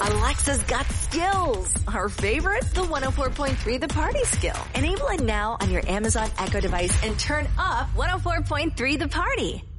Alexa's got skills. Our favorite? The 104.3 The Party skill. Enable it now on your Amazon Echo device and turn up 104.3 The Party.